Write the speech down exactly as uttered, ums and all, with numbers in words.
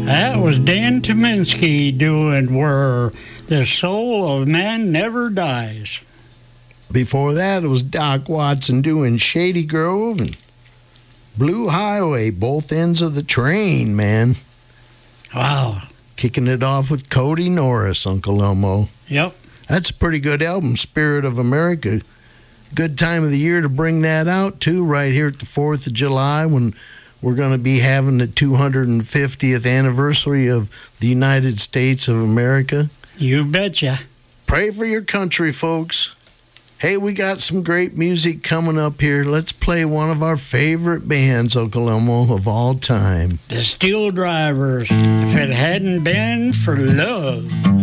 That was Dan Tyminski doing Where the Soul of Man Never Dies. Before that, it was Doc Watson doing Shady Grove and Blue Highway, both ends of the train, man. Wow. Kicking it off with Cody Norris, Uncle Elmo. Yep. That's a pretty good album, Spirit of America. Good time of the year to bring that out, too, right here at the fourth of July when we're going to be having the two hundred fiftieth anniversary of the United States of America. You betcha. Pray for your country, folks. Hey, we got some great music coming up here. Let's play one of our favorite bands, Uncle Elmo, of all time. The Steel Drivers. If it hadn't been for love.